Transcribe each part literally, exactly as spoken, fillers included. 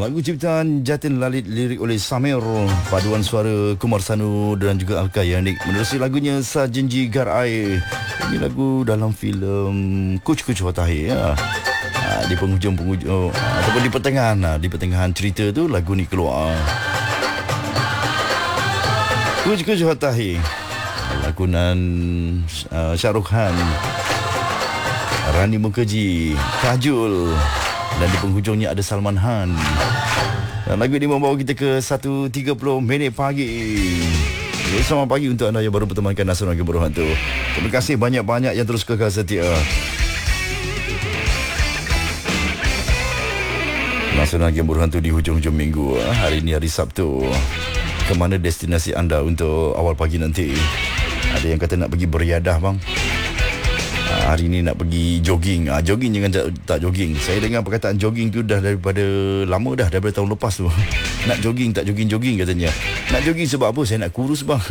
Lagu ciptaan Jatin Lalit, lirik oleh Samir, paduan suara Kumar Sanu dan juga Alka Yanik. Menerusi lagunya Sajenji Gar Air. Ini lagu dalam filem Kuch Kuch Hota Hai ya. Ha, di penghujung-penghujung ataupun di pertengahan ha, di pertengahan cerita tu lagu ni keluar. Kuch Kuch Hota Hai. Lakonan uh, Shah Rukh Khan, Rani Mukherjee, Kajol, dan di penghujungnya ada Salman Khan. Dan lagu ini membawa kita ke satu tiga puluh minit pagi. Jadi, selamat pagi untuk anda yang baru bertemankan Nasional Game Berhantu. Terima kasih banyak-banyak yang terus kekal setia. Nasional Game Berhantu di hujung-hujung minggu. Hari ini hari Sabtu. Kemana destinasi anda untuk awal pagi nanti? Ada yang kata nak pergi beriadah bang. Hari ini nak pergi jogging. ah, Jogging jangan tak, tak jogging. Saya dengar perkataan jogging tu dah daripada lama dah, daripada tahun lepas tu. Nak jogging tak jogging-jogging katanya. Nak jogging sebab apa? Saya nak kurus bang.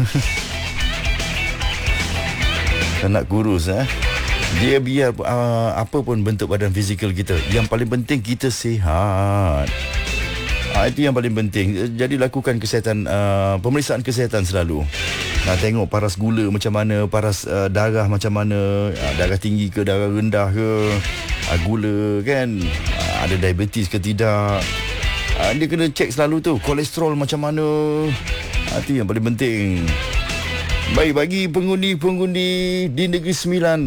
Saya nak kurus eh. Dia biar uh, apa pun bentuk badan fizikal kita, yang paling penting kita sihat. Ah, itu yang paling penting. Jadi lakukan kesihatan, uh, pemeriksaan kesihatan selalu. Nah, tengok paras gula macam mana, paras uh, darah macam mana, uh, darah tinggi ke, darah rendah ke, uh, gula kan, uh, ada diabetes ke tidak. Uh, dia kena cek selalu tu, kolesterol macam mana. Uh, itu yang paling penting. Baik, bagi pengundi-pengundi di Negeri Sembilan,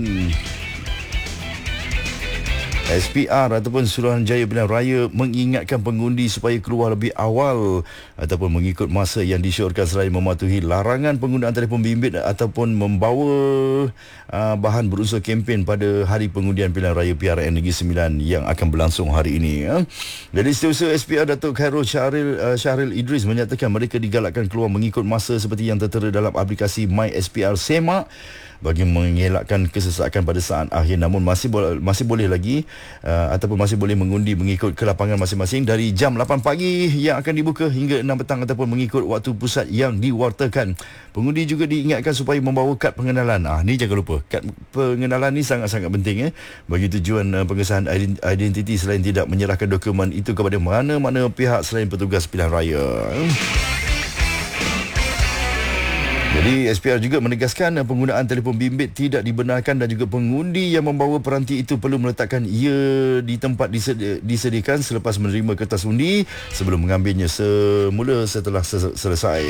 S P R ataupun Suruhanjaya Pilihan Raya mengingatkan pengundi supaya keluar lebih awal ataupun mengikut masa yang disyorkan selain mematuhi larangan penggunaan telefon bimbit ataupun membawa uh, bahan berunsur kempen pada hari pengundian Pilihan Raya P R N Negeri Sembilan yang akan berlangsung hari ini. Ya. Jadi Setiausaha S P R Datuk Khairul Syahril, uh, Syahril Idris menyatakan mereka digalakkan keluar mengikut masa seperti yang tertera dalam aplikasi My S P R Semak bagi mengelakkan kesesakan pada saat akhir. Namun masih bo- masih boleh lagi uh, ataupun masih boleh mengundi mengikut ke lapangan masing-masing dari jam lapan pagi yang akan dibuka hingga enam petang ataupun mengikut waktu pusat yang diwartakan. Pengundi juga diingatkan supaya membawa kad pengenalan. Ah ni jangan lupa. Kad pengenalan ni sangat-sangat penting eh bagi tujuan uh, pengesahan identiti, selain tidak menyerahkan dokumen itu kepada mana-mana pihak selain petugas pilihan raya. Jadi S P R juga menegaskan penggunaan telefon bimbit tidak dibenarkan dan juga pengundi yang membawa peranti itu perlu meletakkan ia di tempat disedi- disediakan selepas menerima kertas undi sebelum mengambilnya semula setelah ses- selesai.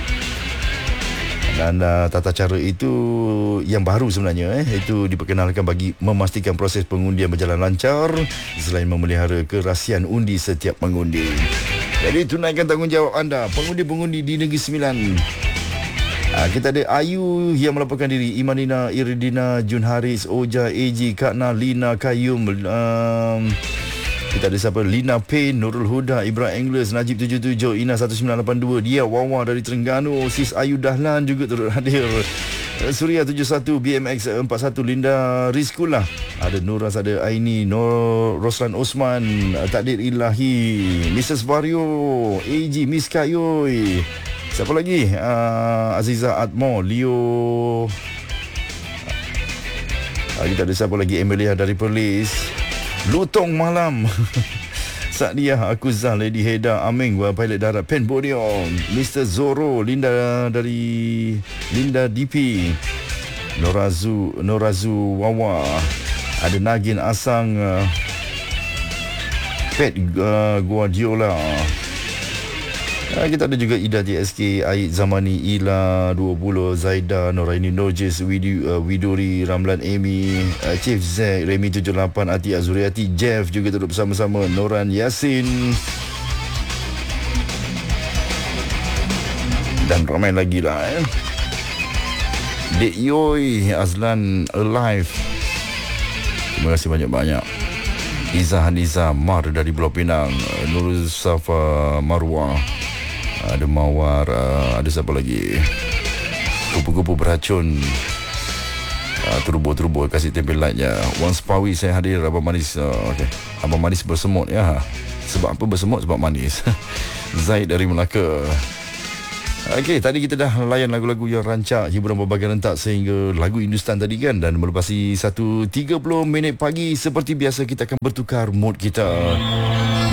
Dan uh, tata cara itu yang baru sebenarnya eh itu diperkenalkan bagi memastikan proses pengundian berjalan lancar selain memelihara kerahsiaan undi setiap pengundi. Jadi tunaikan tanggungjawab anda, pengundi-pengundi di Negeri Sembilan. Ha, kita ada Ayu yang melaporkan diri, Imanina, Iridina, Jun Haris, Oja, A G, Kakna, Lina, Kayum, um, kita ada siapa? Lina Pain, Nurul Huda, Ibrahim Engles, Najib tujuh tujuh, Ina satu sembilan lapan dua, Dia Wawa dari Terengganu, Sis Ayu Dahlan juga turut hadir, Suria tujuh satu, B M X empat satu, Linda Rizkulah, ada Nuras, ada Aini, Nur Roslan Osman, Takdir Ilahi, Missus Vario, A G, Miss Kayoy. Siapa lagi? Uh, Aziza Atmo, Leo. Uh, kita ada siapa lagi? Emilia dari Perlis. Lutong Malam. Sadiah, Akuzah, Lady Heda, Aming, pilot darat Pen Bodiong, Mister Zoro, Linda dari Linda D P, Norazu, Norazu Wawa. Ada Nagin Asang, uh, Pet uh, Guardiola. Ha, kita ada juga Ida J S K, Aid Zamani, Ila dua puluh, Zaida, Noraini Norjes, Widu, uh, Widuri, Ramlan Amy, uh, Chief Zack, Remy tujuh lapan, Ati Azuriati, Jeff juga turut bersama-sama, Noran Yasin dan ramai lagi lah eh. Dek Yoy, Azlan Alive, terima kasih banyak-banyak. Izzah Haniza Mar dari Pulau Pinang, Nurul Safa Marwah, ada Mawar, uh, ada siapa lagi? Kupu-kupu beracun, uh, Turbo-turbo kasih tempel lightnya. Once Pawi saya hadir. Abang Manis, uh, okay. Abang Manis bersemut ya. Sebab apa bersemut? Sebab manis. Zaid dari Melaka. Okey, tadi kita dah layan lagu-lagu yang rancak, hiburan berbagai rentak sehingga lagu Hindustan tadi kan. Dan melepasi satu tiga puluh minit pagi, seperti biasa kita akan bertukar mood kita.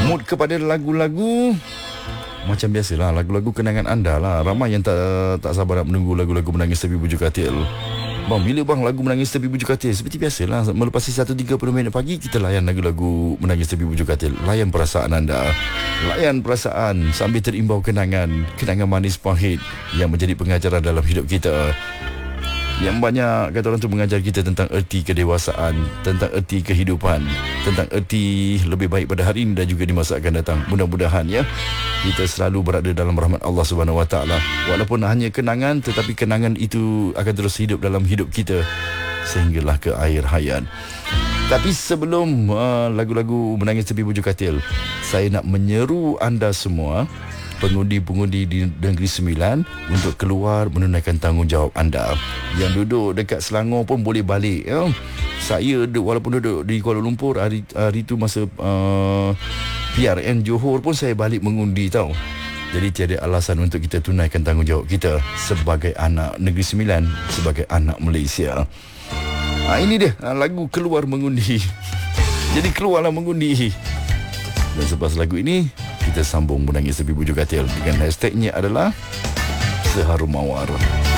mood kepada lagu-lagu macam biasalah, lagu-lagu kenangan anda lah. Ramai yang tak tak sabar nak menunggu lagu-lagu Menangis Tepi Bujuk Katil. Bang, bila bang lagu Menangis Tepi Bujuk Katil? Seperti biasalah, melepasi satu tiga puluh minit pagi, kita layan lagu-lagu Menangis Tepi Bujuk Katil. Layan perasaan anda, layan perasaan sambil terimbau kenangan, kenangan manis pahit yang menjadi pengajaran dalam hidup kita. Yang banyak kata orang tu mengajar kita tentang erti kedewasaan, tentang erti kehidupan, tentang erti lebih baik pada hari ini dan juga di masa akan datang. Mudah-mudahan ya kita selalu berada dalam rahmat Allah Subhanahu Wa Taala. Walaupun hanya kenangan, tetapi kenangan itu akan terus hidup dalam hidup kita sehinggalah ke akhir hayat. Tapi sebelum uh, lagu-lagu Menangis Tepi Bujuk Katil, saya nak menyeru anda semua, pengundi-pengundi di Negeri Sembilan, untuk keluar menunaikan tanggungjawab anda. Yang duduk dekat Selangor pun boleh balik ya. Saya walaupun duduk di Kuala Lumpur, hari, hari tu masa uh, P R N Johor pun saya balik mengundi tau. Jadi tiada alasan untuk kita tunaikan tanggungjawab kita sebagai anak Negeri Sembilan, sebagai anak Malaysia. Ha, ini dia lagu Keluar Mengundi. Jadi keluarlah mengundi. Dan selepas lagu ini, kita sambung Menangis Tepi Bujuk Katil dengan hashtagnya adalah Seharum Mawar.